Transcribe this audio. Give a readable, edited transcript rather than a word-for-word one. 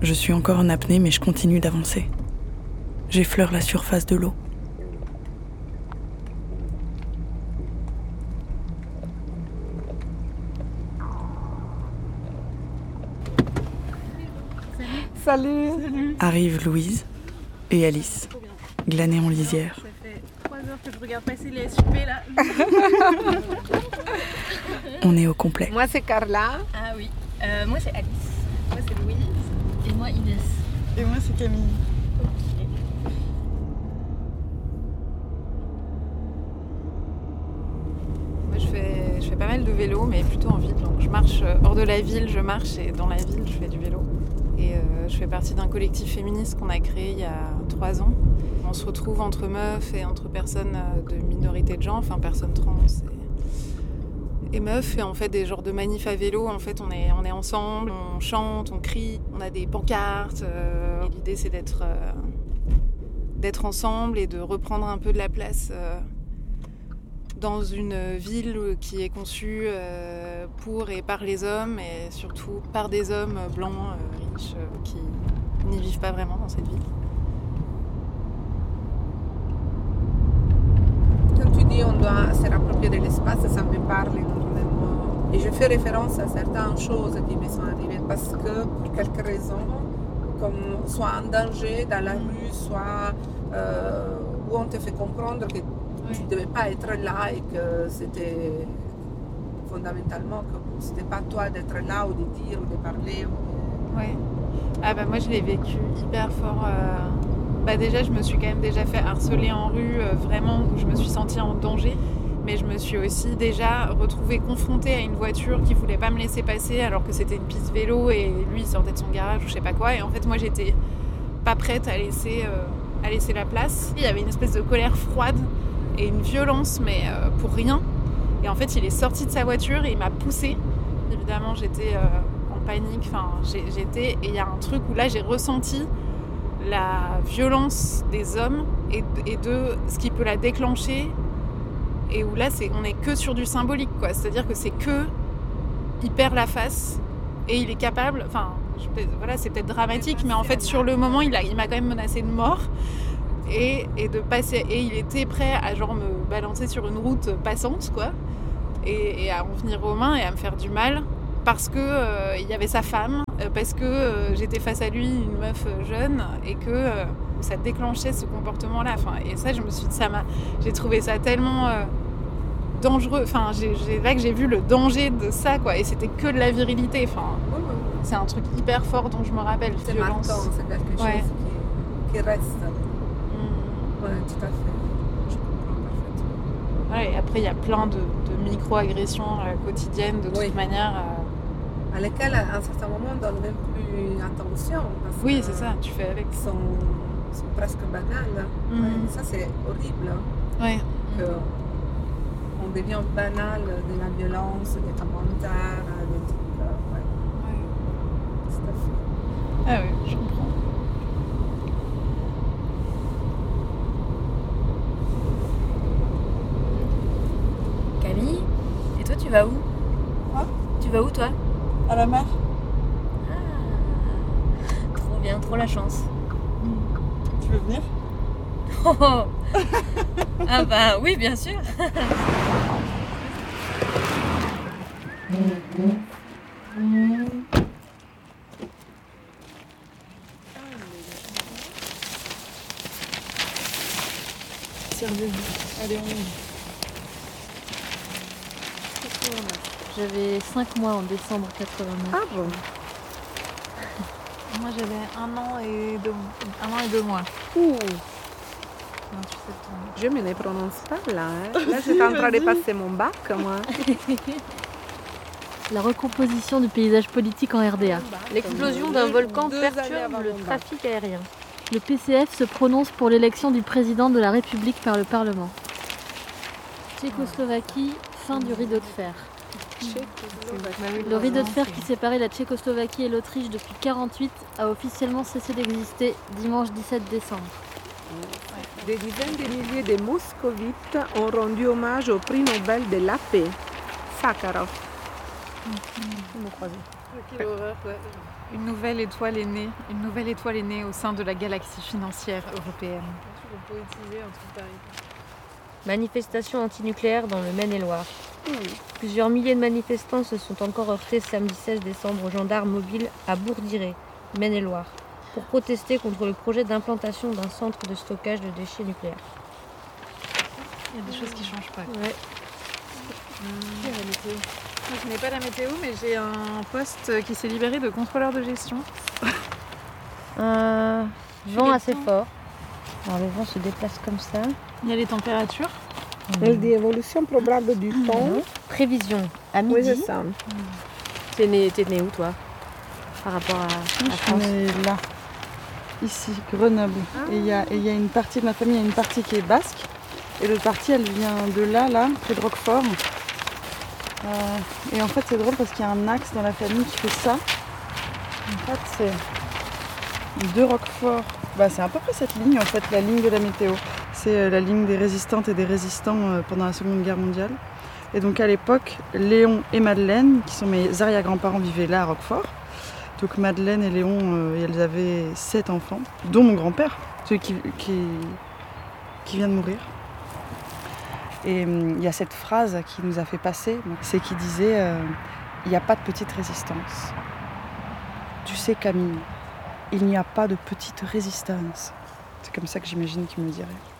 Je suis encore en apnée, mais je continue d'avancer. J'effleure la surface de l'eau. Salut. Arrivent Louise et Alice, glanées en lisière. Ça fait 3 heures que je regarde passer les SUV là. On est au complet. Moi c'est Carla. Ah oui. Moi c'est Alice. Moi c'est Louise. Et moi Inès. Et moi c'est Camille. Moi je fais pas mal de vélo, mais plutôt en ville. Donc je marche hors de la ville, je marche, et dans la ville je fais du vélo. Et je fais partie d'un collectif féministe qu'on a créé il y a 3 ans. On se retrouve entre meufs et entre personnes de minorité de genre, enfin personnes trans et meufs, et on fait des genres de manifs à vélo. En fait, on est ensemble, on chante, on crie, on a des pancartes. Et l'idée, c'est d'être ensemble et de reprendre un peu de la place dans une ville qui est conçue pour et par les hommes, et surtout par des hommes blancs, riches, qui n'y vivent pas vraiment dans cette ville. Quand tu dis on doit se rapprocher de l'espace, ça me parle énormément. Et je fais référence à certaines choses qui me sont arrivées parce que pour quelques raisons, comme soit en danger dans la rue, soit où on te fait comprendre que tu ne devais pas être là et que c'était fondamentalement que c'était pas toi d'être là ou de dire ou de parler. Ouais. Ah bah moi je l'ai vécu hyper fort. Déjà je me suis quand même déjà fait harceler en rue, vraiment, où je me suis sentie en danger. Mais je me suis aussi déjà retrouvée confrontée à une voiture qui voulait pas me laisser passer alors que c'était une piste vélo et lui il sortait de son garage ou je sais pas quoi. Et en fait moi j'étais pas prête à laisser la place. Il y avait une espèce de colère froide et une violence, mais pour rien. Et en fait il est sorti de sa voiture et il m'a poussée. Évidemment j'étais en panique, et il y a un truc où là j'ai ressenti la violence des hommes et de ce qui peut la déclencher, et où là on est que sur du symbolique, quoi. C'est-à-dire que c'est que il perd la face et il est capable, c'est peut-être dramatique, mais en fait sur le moment il m'a quand même menacé de mort et de passer, et il était prêt à genre me balancer sur une route passante, quoi, et à en venir aux mains et à me faire du mal parce que il y avait sa femme, parce que j'étais face à lui, une meuf jeune, et que ça déclenchait ce comportement-là. Et ça, j'ai trouvé ça tellement dangereux. C'est là que j'ai vu le danger de ça, quoi. Et c'était que de la virilité. C'est un truc hyper fort dont je me rappelle. C'est violence. marquant, c'est quelque chose qui reste. Oui, tout à fait. Je comprends parfaitement. Ouais, et après, il y a plein de micro-agressions quotidiennes, de toute manière. À lesquelles, à un certain moment, on ne donne même plus attention. Parce oui, que c'est ça, tu fais avec. Sont presque banales. Ouais, ça, c'est horrible. Ouais. On devient banal de la violence, des commentaires, des trucs. Ouais. Tout à fait. Ah oui, je comprends. Camille, et toi tu vas où? Quoi? Tu vas où toi? À la mer. Ah, trop bien, trop la chance. Tu veux venir? Oh. Ah bah oui, bien sûr. Servez-vous. Allez, on y va. J'avais 5 mois en décembre 89. Ah bon? Moi, j'avais 1 an et 2 mois. 28 septembre. Je me ne prononce pas là. Là, j'étais en train de passer mon bac, moi. La recomposition du paysage politique en RDA. L'explosion d'un volcan perturbe le trafic aérien. Le PCF se prononce pour l'élection du président de la République par le Parlement. Tchécoslovaquie, fin du rideau de fer. Le rideau de fer qui séparait la Tchécoslovaquie et l'Autriche depuis 1948 a officiellement cessé d'exister dimanche 17 décembre. Des dizaines de milliers de moscovites ont rendu hommage au prix Nobel de la paix, Sakharov. Quelle horreur, ouais. Une nouvelle étoile est née au sein de la galaxie financière européenne. Tu peux utiliser un truc pareil. Manifestation antinucléaire dans le Maine-et-Loire. Plusieurs milliers de manifestants se sont encore heurtés samedi 16 décembre aux gendarmes mobiles à Bourg-d'Iré, Maine-et-Loire, pour protester contre le projet d'implantation d'un centre de stockage de déchets nucléaires. Il y a des choses qui ne changent pas. Ouais. La météo. Moi, je n'ai pas la météo, mais j'ai un poste qui s'est libéré de contrôleur de gestion. Vent assez fort. Alors le vent se déplace comme ça. Il y a les températures. Elle dit évolution probable du temps. Prévision à midi. Oui, c'est ça. T'es né où toi? Par rapport à France? Je suis née là, ici, Grenoble. Et il y a une partie de ma famille, il y a une partie qui est basque. Et l'autre partie, elle vient de là, près de Roquefort. Et en fait, c'est drôle parce qu'il y a un axe dans la famille qui fait ça. En fait, c'est de Roquefort. C'est à peu près cette ligne, en fait, la ligne de la météo. C'est la ligne des résistantes et des résistants pendant la Seconde Guerre mondiale. Et donc à l'époque, Léon et Madeleine, qui sont mes arrière-grands-parents, vivaient là à Roquefort. Donc Madeleine et Léon, elles avaient 7 enfants, dont mon grand-père, celui qui vient de mourir. Et il y a cette phrase qui nous a fait passer, c'est qui disait il n'y a pas de petite résistance. Tu sais Camille, il n'y a pas de petite résistance. C'est comme ça que j'imagine qu'il me dirait.